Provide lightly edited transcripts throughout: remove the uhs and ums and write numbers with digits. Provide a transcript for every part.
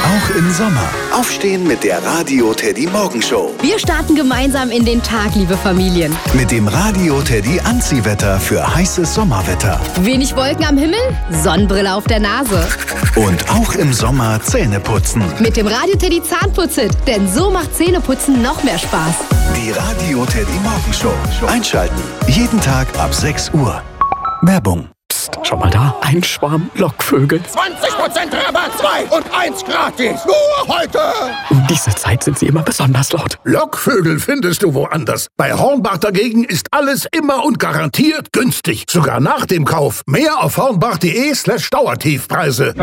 Auch im Sommer. Aufstehen mit der Radio Teddy Morgenshow. Wir starten gemeinsam in den Tag, liebe Familien. Mit dem Radio Teddy Anziehwetter für heißes Sommerwetter. Wenig Wolken am Himmel, Sonnenbrille auf der Nase. Und auch im Sommer Zähne putzen. Mit dem Radio Teddy Zahnputz-Hit, denn so macht Zähneputzen noch mehr Spaß. Die Radio Teddy Morgenshow. Einschalten. Jeden Tag ab 6 Uhr. Werbung. Psst, schau mal da. Ein Schwarm Lockvögel. 20% Rabatt, 2 und 1 gratis. Nur heute. Um diese Zeit sind sie immer besonders laut. Lockvögel findest du woanders. Bei Hornbach dagegen ist alles immer und garantiert günstig. Sogar nach dem Kauf. Mehr auf hornbach.de/Dauertiefpreise.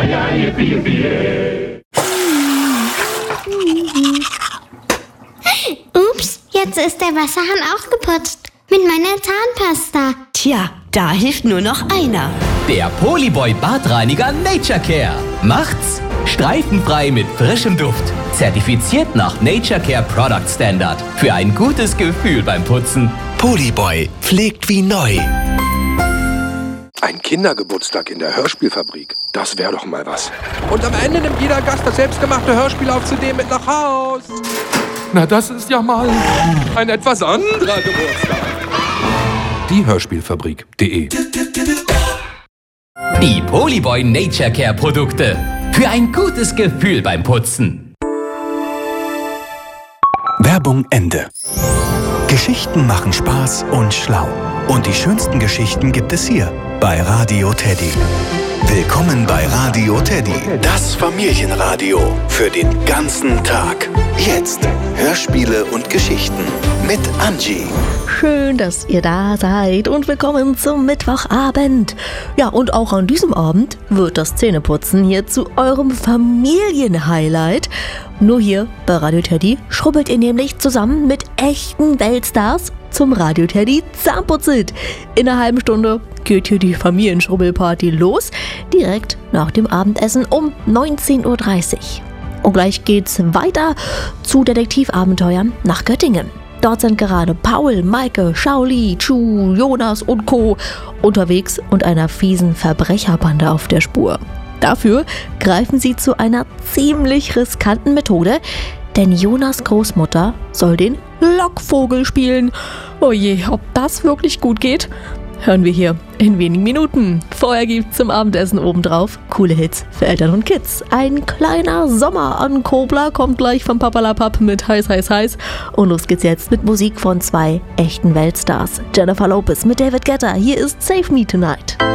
Ups, jetzt ist der Wasserhahn auch geputzt. Mit meiner Zahnpasta. Tja, da hilft nur noch einer. Der Polyboy Badreiniger Nature Care. Macht's streifenfrei mit frischem Duft. Zertifiziert nach Nature Care Product Standard. Für ein gutes Gefühl beim Putzen. Polyboy pflegt wie neu. Ein Kindergeburtstag in der Hörspielfabrik. Das wäre doch mal was. Und am Ende nimmt jeder Gast das selbstgemachte Hörspiel auf CD mit nach Haus. Na, das ist ja mal ein etwas anderer Geburtstag. Die Hörspielfabrik.de. Die Polyboy Nature Care Produkte. Für ein gutes Gefühl beim Putzen. Werbung Ende. Geschichten machen Spaß und schlau. Und die schönsten Geschichten gibt es hier bei Radio Teddy. Willkommen bei Radio Teddy, das Familienradio für den ganzen Tag. Jetzt Hörspiele und Geschichten mit Angie. Schön, dass ihr da seid und willkommen zum Mittwochabend. Ja, und auch an diesem Abend wird das Zähneputzen hier zu eurem Familienhighlight. Nur hier bei Radio Teddy schrubbelt ihr nämlich zusammen mit echten Weltstars zum Radio Teddy Zahnputz-Hit. In einer halben Stunde geht hier die Familienschrubbelparty los, direkt nach dem Abendessen um 19:30 Uhr. Und gleich geht's weiter zu Detektivabenteuern nach Göttingen. Dort sind gerade Paul, Maike, Shaoli, Chu, Jonas und Co. unterwegs und einer fiesen Verbrecherbande auf der Spur. Dafür greifen sie zu einer ziemlich riskanten Methode, denn Jonas' Großmutter soll den Lockvogel spielen. Oh je, ob das wirklich gut geht, hören wir hier in wenigen Minuten. Vorher gibt's zum Abendessen obendrauf coole Hits für Eltern und Kids. Ein kleiner Sommer-Ankobler kommt gleich vom Papalapap mit Heiß, Heiß, Heiß. Und los geht's jetzt mit Musik von 2 echten Weltstars. Jennifer Lopez mit David Guetta. Hier ist Save Me Tonight.